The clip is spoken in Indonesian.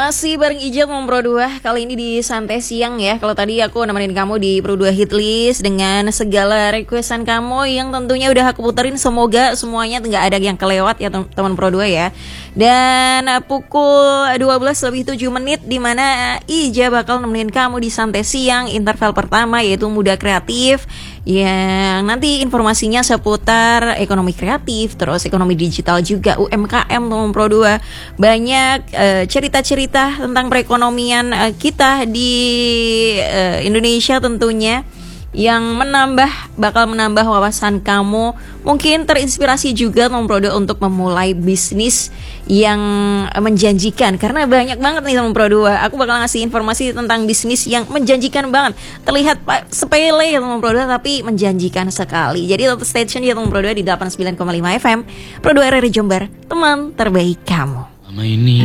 Masih bareng Ijal Mom Pro 2. Kali ini di Santai Siang ya. Kalau tadi aku nemenin kamu di Pro 2 Hitlist dengan segala requestan kamu yang tentunya udah aku puterin. Semoga semuanya nggak ada yang kelewat ya teman Pro 2 ya. Dan pukul 12:07 di mana Ija bakal nemenin kamu di Santai Siang interval pertama yaitu Muda Kreatif, yang nanti informasinya seputar ekonomi kreatif, terus ekonomi digital juga, UMKM teman Pro 2. Banyak cerita-cerita tentang perekonomian kita di Indonesia tentunya, yang bakal menambah wawasan kamu. Mungkin terinspirasi juga teman Pro 2 untuk memulai bisnis yang menjanjikan, karena banyak banget nih teman Pro 2. Aku bakal ngasih informasi tentang bisnis yang menjanjikan banget. Terlihat sepele ya teman Pro 2, tapi menjanjikan sekali. Jadi tetap stay tune ya teman Pro 2 di 89,5 FM Pro 2 RRI Jember, teman terbaik kamu. Lama ini